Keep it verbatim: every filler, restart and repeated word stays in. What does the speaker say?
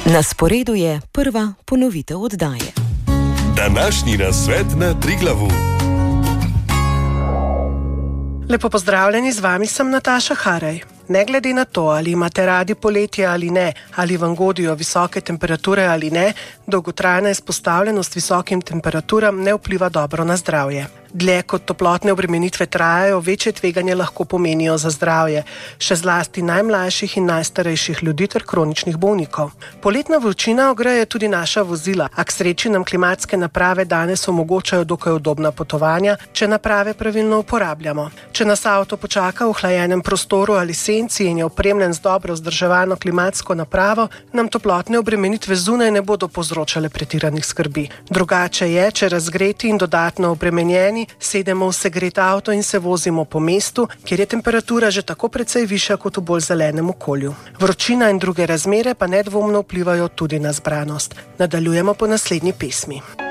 Na sporedu je prva ponovitev oddaje. Današnji nasvet na Triglavu. Lepo pozdravljeni, z vami sem Nataša Harej. Ne glede na to, ali imate radi poletje ali ne, ali vam godijo visoke temperature ali ne, dolgotrajna izpostavljenost visokim temperaturam ne vpliva dobro na zdravje. Dlje kot toplotne obremenitve trajajo, večje tveganje lahko pomenijo za zdravje, še zlasti najmlajših in najstarejših ljudi ter kroničnih bolnikov. Poletna vročina ogreje tudi naša vozila, a k sreči nam klimatske naprave danes omogočajo dokaj udobna potovanja, če naprave pravilno uporabljamo. Če nas avto počaka v hlajenem prostoru ali senci in je opremljen z dobro vzdrževano klimatsko napravo, nam toplotne obremenitve zunaj ne bodo povzročale pretiranih skrbi. Drugače je, če razgreti in dodatno obremenjeni sedemo v segret avto in se vozimo po mestu, kjer je temperatura že tako precej višja kot v bolj zelenem okolju. Vročina in druge razmere pa nedvomno vplivajo tudi na zbranost. Nadaljujemo po naslednji pesmi.